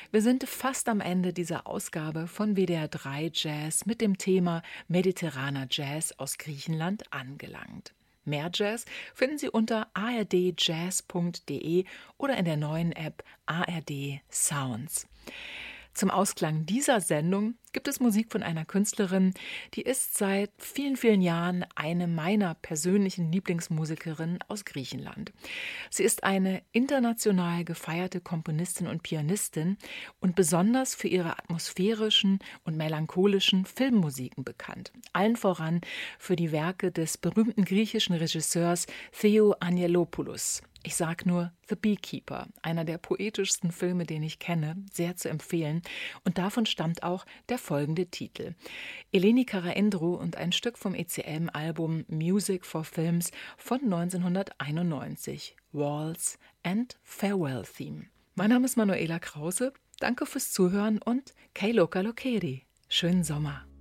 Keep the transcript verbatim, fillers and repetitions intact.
Wir sind fast am Ende dieser Ausgabe von W D R drei Jazz mit dem Thema mediterraner Jazz aus Griechenland angelangt. Mehr Jazz finden Sie unter a r d jazz punkt d e oder in der neuen App A R D Sounds. Zum Ausklang dieser Sendung gibt es Musik von einer Künstlerin, die ist seit vielen, vielen Jahren eine meiner persönlichen Lieblingsmusikerinnen aus Griechenland. Sie ist eine international gefeierte Komponistin und Pianistin und besonders für ihre atmosphärischen und melancholischen Filmmusiken bekannt. Allen voran für die Werke des berühmten griechischen Regisseurs Theo Angelopoulos. Ich sag nur The Beekeeper, einer der poetischsten Filme, den ich kenne, sehr zu empfehlen. Und davon stammt auch der folgende Titel. Eleni Karaindrou und ein Stück vom E C M-Album Music for Films von neunzehnhunderteinundneunzig. Waltz and Farewell Theme. Mein Name ist Manuela Krause. Danke fürs Zuhören und Kei Loka Lokeri. Schönen Sommer.